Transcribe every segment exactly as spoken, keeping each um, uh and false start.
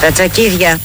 Τα τσακίδια.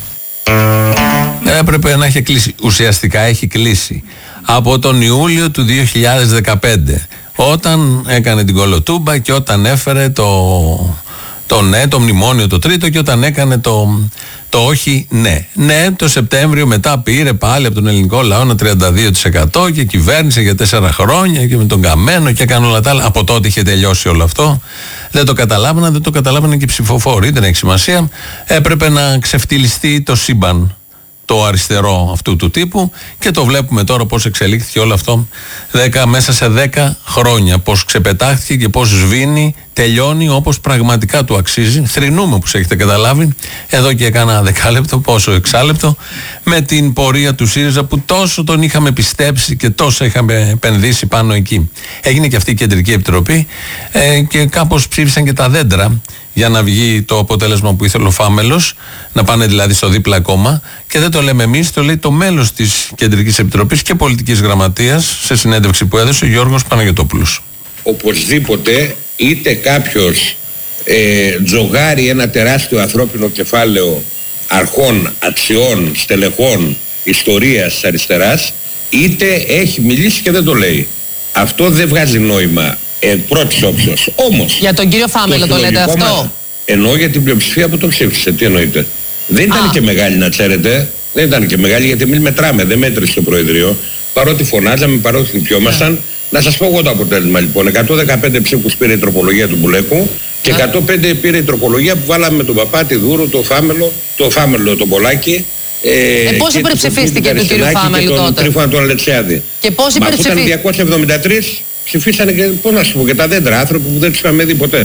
Έπρεπε να έχει κλείσει. Ουσιαστικά έχει κλείσει από τον Ιούλιο του δύο χιλιάδες δεκαπέντε, όταν έκανε την κολοτούμπα και όταν έφερε το, το ναι, το μνημόνιο το τρίτο, και όταν έκανε το, το όχι ναι. Ναι, το Σεπτέμβριο μετά πήρε πάλι από τον ελληνικό λαό ένα τριάντα δύο τοις εκατό και κυβέρνησε για τέσσερα χρόνια και με τον Καμένο και έκανε όλα τα άλλα. Από τότε είχε τελειώσει όλο αυτό. Δεν το καταλάβαιναν, δεν το καταλάβαιναν και οι ψηφοφόροι, δεν έχει σημασία. Έπρεπε να ξεφτυλιστεί το σύμπαν, το αριστερό αυτού του τύπου, και το βλέπουμε τώρα πώς εξελίχθηκε όλο αυτό δέκα, μέσα σε δέκα χρόνια. Πώς ξεπετάχθηκε και πώς σβήνει, τελειώνει όπως πραγματικά του αξίζει. Θρηνούμε, όπως έχετε καταλάβει, εδώ και κάνα δεκάλεπτο, πόσο εξάλεπτο, με την πορεία του ΣΥΡΙΖΑ που τόσο τον είχαμε πιστέψει και τόσο είχαμε επενδύσει πάνω εκεί. Έγινε και αυτή η κεντρική επιτροπή ε, και κάπως ψήφισαν και τα δέντρα για να βγει το αποτέλεσμα που ήθελε ο Φάμελος, να πάνε δηλαδή στο δίπλα κόμμα, και δεν το λέμε εμείς, το λέει το μέλος της Κεντρικής Επιτροπής και Πολιτικής Γραμματείας σε συνέντευξη που έδωσε ο Γιώργος Παναγιωτόπουλος. Οπωσδήποτε είτε κάποιος ε, τζογάρει ένα τεράστιο ανθρώπινο κεφάλαιο αρχών, αξιών, στελεχών, ιστορίας της αριστεράς, είτε έχει μιλήσει και δεν το λέει. Αυτό δεν βγάζει νόημα ε, πρώτης όψεως. Όμως, για τον κύριο Φάμελο το, το λέτε αυτό? Μα, εννοώ για την πλειοψηφία που το ψήφισε. Τι εννοείτε? Δεν ήταν Α. και μεγάλη, να ξέρετε. Δεν ήταν και μεγάλη, γιατί εμείς μετράμε, δεν μέτρησε το Προεδρείο. Παρότι φωνάζαμε, παρότι χτυπιόμασταν. Yeah. Να σας πω εγώ το αποτέλεσμα λοιπόν. εκατόν δεκαπέντε ψήφους πήρε η τροπολογία του Μπουλέκου και yeah. εκατόν πέντε πήρε η τροπολογία που βάλαμε με τον Παπάτη, Δούρου, το Φάμελο, το Φάμελο, τον Πολάκη. Ε, ε, πώς υπερψηφίστηκε του κύριου Φάμελου τότε? Τρίφωνα τον Αλεξιάδη. Και πώς υπερψηφίστηκε? Μα ήταν διακόσια εβδομήντα τρία, ψηφίσανε και, πώς να σου πω, και τα δέντρα, άνθρωποι που δεν τους είχαμε δει ποτέ.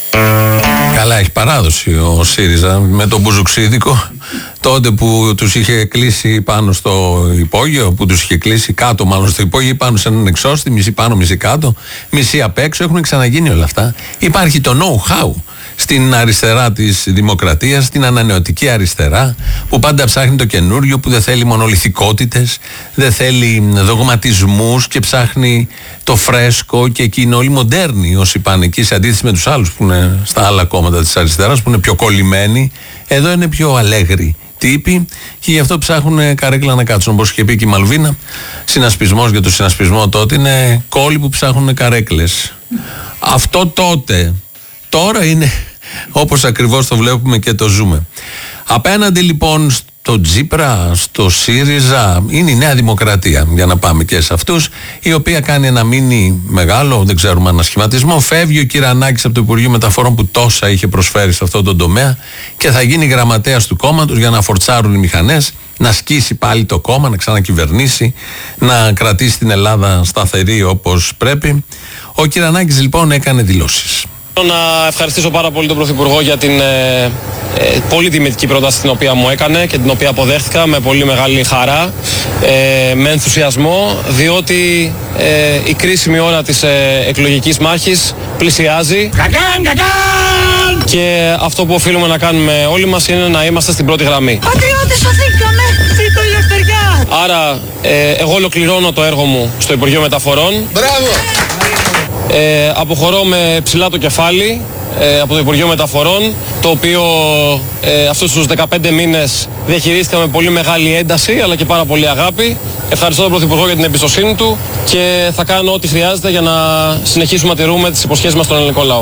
Καλά, έχει παράδοση ο ΣΥΡΙΖΑ με τον Μπουζουξίδικο, τότε που τους είχε κλείσει πάνω στο υπόγειο, που τους είχε κλείσει κάτω μάλλον στο υπόγειο, πάνω σε έναν εξώστη, μισή πάνω, μισή κάτω, μισή απ' έξω. Έχουν ξαναγίνει όλα αυτά. Υπάρχει το know-how στην αριστερά της δημοκρατίας, στην ανανεωτική αριστερά, που πάντα ψάχνει το καινούριο, που δεν θέλει μονολιθικότητες, δεν θέλει δογματισμούς και ψάχνει το φρέσκο, και εκεί είναι όλοι μοντέρνοι όσοι πάνε εκεί, σε αντίθεση με τους άλλους που είναι στα άλλα κόμματα της αριστεράς, που είναι πιο κολλημένοι. Εδώ είναι πιο αλέγροι τύποι και γι' αυτό ψάχνουν καρέκλα να κάτσουν. Όπως είχε πει και η Μαλβίνα, συνασπισμός για το συνασπισμό τότε είναι κόλλοι που ψάχνουν καρέκλες. Αυτό τότε. Τώρα είναι όπως ακριβώς το βλέπουμε και το ζούμε. Απέναντι λοιπόν στο Τζίπρα, στο ΣΥΡΙΖΑ, είναι η Νέα Δημοκρατία, για να πάμε και σε αυτούς, η οποία κάνει ένα μίνι μεγάλο, δεν ξέρουμε, ανασχηματισμό. Φεύγει ο Κυρανάκης από το Υπουργείο Μεταφορών που τόσα είχε προσφέρει σε αυτό το τομέα και θα γίνει γραμματέας του κόμματος για να φορτσάρουν οι μηχανές, να σκίσει πάλι το κόμμα, να ξανακυβερνήσει, να κρατήσει την Ελλάδα σταθερή όπως πρέπει. Ο Κυρανάκης λοιπόν έκανε δηλώσεις. Να ευχαριστήσω πάρα πολύ τον Πρωθυπουργό για την ε, ε, πολύ τιμητική πρόταση την οποία μου έκανε και την οποία αποδέχτηκα με πολύ μεγάλη χαρά, ε, με ενθουσιασμό, διότι ε, η κρίσιμη ώρα της ε, εκλογικής μάχης πλησιάζει. Κακάν, κακάν! Και αυτό που οφείλουμε να κάνουμε όλοι μας είναι να είμαστε στην πρώτη γραμμή. Πατριώτες, σωθήκαμε! Ζήτω η ελευθεριά! Άρα ε, εγώ ολοκληρώνω το έργο μου στο Υπουργείο Μεταφορών. Μπράβο! Ε, αποχωρώ με ψηλά το κεφάλι ε, από το Υπουργείο Μεταφορών, το οποίο ε, αυτούς τους δεκαπέντε μήνες διαχειρίστηκα με πολύ μεγάλη ένταση αλλά και πάρα πολύ αγάπη. Ευχαριστώ τον Πρωθυπουργό για την εμπιστοσύνη του και θα κάνω ό,τι χρειάζεται για να συνεχίσουμε να τηρούμε τις υποσχέσεις μας στον ελληνικό λαό.